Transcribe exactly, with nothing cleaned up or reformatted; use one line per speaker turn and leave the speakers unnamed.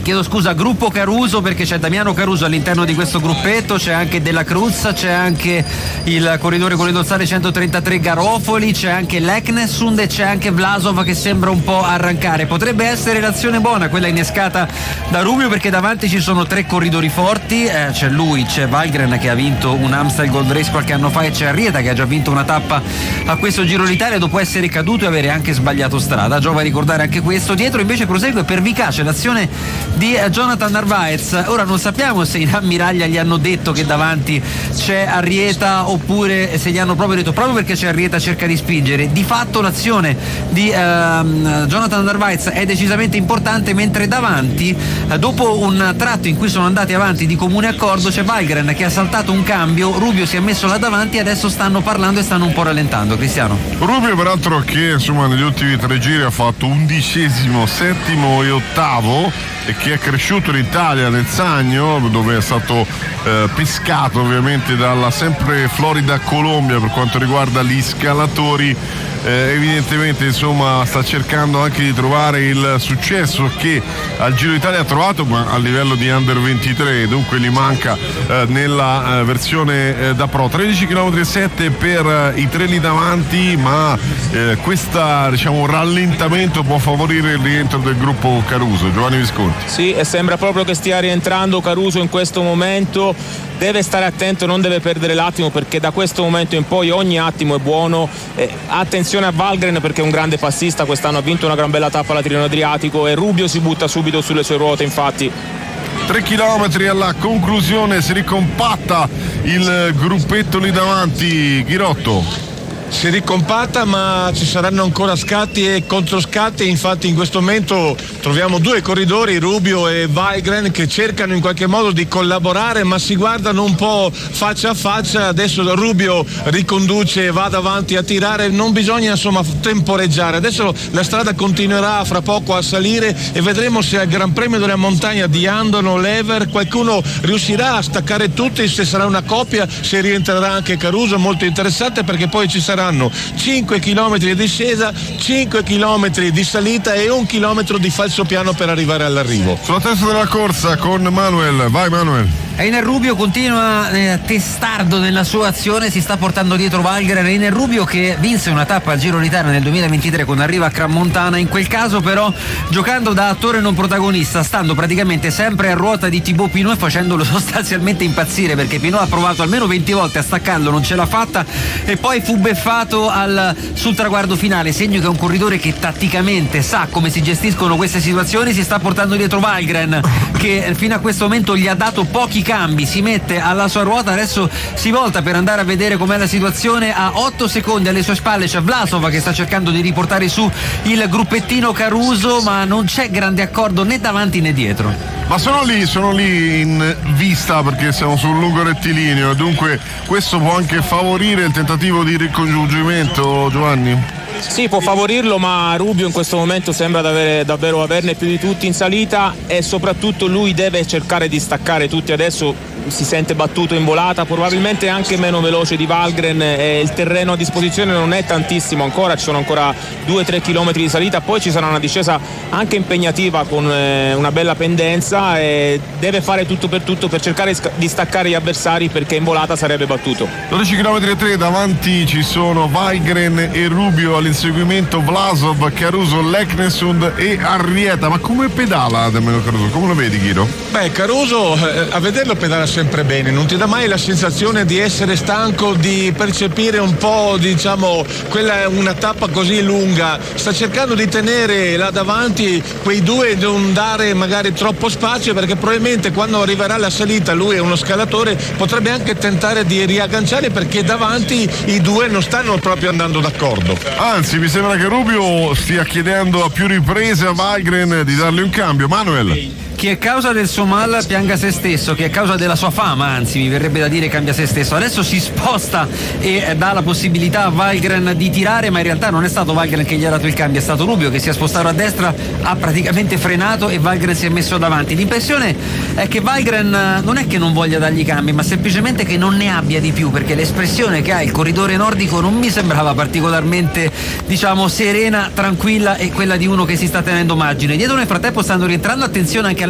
chiedo scusa, gruppo Caruso, perché c'è Damiano Caruso all'interno di questo gruppetto, c'è anche Della Cruz, c'è anche il corridore con le dorsale centotrentatré Garofoli, c'è anche Leknessund e c'è anche Vlasov che sembra un po' arrancare. Potrebbe essere l'azione buona quella innescata da Rubio, perché davanti ci sono tre corridori forti, eh, c'è lui, c'è Valgren che ha vinto un Amstel Gold Race qualche anno fa e c'è Arrieta che ha già vinto una tappa a questo Giro d'Italia dopo essere caduto e avere anche sbagliato strada. Giova a ricordare anche questo. Dietro invece prosegue pervicace l'azione di eh, Jonathan Narvaez. Ora non sappiamo se in ammiraglia gli hanno detto che davanti c'è Arrieta oppure se gli hanno proprio detto proprio perché c'è Arrieta cerca di spingere. Di fatto l'azione di ehm, Jonathan Narvaez è decisamente importante, mentre davanti eh, dopo un tratto in cui sono andati avanti di comune accordo c'è Valgren che ha saltato un cambio, Rubio si è messo là davanti e adesso stanno parlando e stanno un po' rallentando. Cristiano
Rubio peraltro che insomma negli ultimi tre giri ha fatto undicesimo, settimo e ottavo, e che è cresciuto in Italia nel Sagno, dove è stato eh, pescato ovviamente dalla sempre Florida Colombia per quanto riguarda gli scalatori. Eh, evidentemente insomma sta cercando anche di trovare il successo che al Giro d'Italia ha trovato, ma a livello di under ventitré, dunque gli manca eh, nella eh, versione eh, da pro. Tredici virgola sette chilometri per eh, i tre lì davanti, ma eh, questo diciamo rallentamento può favorire il rientro del gruppo Caruso. Giovanni Visconti.
Sì, e sembra proprio che stia rientrando Caruso in questo momento. Deve stare attento, non deve perdere l'attimo, perché da questo momento in poi ogni attimo è buono. Eh, attenzione a Valgren perché è un grande passista, quest'anno ha vinto una gran bella tappa alla Tirreno Adriatico e Rubio si butta subito sulle sue ruote, infatti.
Tre chilometri alla conclusione, si ricompatta il gruppetto lì davanti. Ghirotto.
Si ricompatta, ma ci saranno ancora scatti e controscatti. Infatti in questo momento troviamo due corridori, Rubio e Valgren, che cercano in qualche modo di collaborare, ma si guardano un po' faccia a faccia. Adesso Rubio riconduce, va davanti a tirare, non bisogna insomma temporeggiare. Adesso la strada continuerà fra poco a salire e vedremo se al Gran Premio della Montagna di Andon o Lever qualcuno riuscirà a staccare tutti, se sarà una coppia, se rientrerà anche Caruso. Molto interessante, perché poi ci sarà cinque chilometri di discesa, cinque chilometri di salita e un chilometro di falsopiano per arrivare all'arrivo.
Sulla testa della corsa con Manuel, vai Manuel.
Einer Rubio continua eh, testardo nella sua azione, si sta portando dietro Valgren. Einer Rubio che vinse una tappa al Giro d'Italia nel duemilaventitré con arriva a Crans-Montana, in quel caso però giocando da attore non protagonista, stando praticamente sempre a ruota di Thibaut Pinot e facendolo sostanzialmente impazzire, perché Pinot ha provato almeno venti volte a staccarlo, non ce l'ha fatta e poi fu beffato al, sul traguardo finale, segno che è un corridore che tatticamente sa come si gestiscono queste situazioni. Si sta portando dietro Valgren che fino a questo momento gli ha dato pochi cambi, si mette alla sua ruota, adesso si volta per andare a vedere com'è la situazione. A otto secondi alle sue spalle c'è Vlasov che sta cercando di riportare su il gruppettino Caruso, ma non c'è grande accordo né davanti né dietro.
Ma sono lì, sono lì in vista, perché siamo sul lungo rettilineo, dunque questo può anche favorire il tentativo di ricongiungimento, Giovanni?
Sì, può favorirlo, ma Rubio in questo momento sembra davvero, davvero averne più di tutti in salita, e soprattutto lui deve cercare di staccare tutti. Adesso si sente battuto in volata, probabilmente anche meno veloce di Valgren, e il terreno a disposizione non è tantissimo ancora, ci sono ancora due tre chilometri di salita, poi ci sarà una discesa anche impegnativa con eh, una bella pendenza, e deve fare tutto per tutto per cercare di staccare gli avversari, perché in volata sarebbe battuto.
dodici virgola tre chilometri davanti ci sono Valgren e Rubio, all'inseguimento Vlasov, Caruso, Leknessund e Arrieta. Ma come pedala nemmeno Caruso? Come lo vedi, Ghiro?
Beh, Caruso eh, a vederlo pedala sempre bene, non ti dà mai la sensazione di essere stanco, di percepire un po', diciamo, quella è una tappa così lunga, sta cercando di tenere là davanti quei due, non dare magari troppo spazio, perché probabilmente quando arriverà la salita, lui è uno scalatore, potrebbe anche tentare di riagganciare, perché davanti i due non stanno proprio andando d'accordo.
Anzi, mi sembra che Rubio stia chiedendo a più riprese a Valgren di dargli un cambio. Manuel.
Chi è causa del suo mal pianga se stesso, chi è causa della sua fama, anzi mi verrebbe da dire cambia se stesso. Adesso si sposta e dà la possibilità a Valgren di tirare, ma in realtà non è stato Valgren che gli ha dato il cambio, è stato Rubio che si è spostato a destra, ha praticamente frenato e Valgren si è messo davanti. L'impressione è che Valgren non è che non voglia dargli cambi, ma semplicemente che non ne abbia di più, perché l'espressione che ha il corridore nordico non mi sembrava particolarmente, diciamo, serena, tranquilla, e quella di uno che si sta tenendo margine. Dietro nel frattempo stanno rientrando, attenzione anche alla